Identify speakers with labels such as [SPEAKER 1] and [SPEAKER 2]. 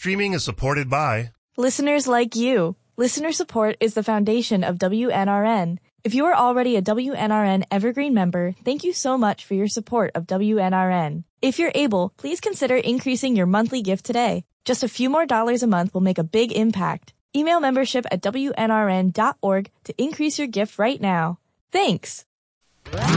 [SPEAKER 1] streaming is supported by
[SPEAKER 2] listeners like you. Listener support is the foundation of WNRN. If you are already a WNRN Evergreen member, thank you so much for your support of WNRN. If you're able, please consider increasing your monthly gift today. Just a few more dollars a month will make a big impact. Email membership at WNRN.org to increase your gift right now. Thanks!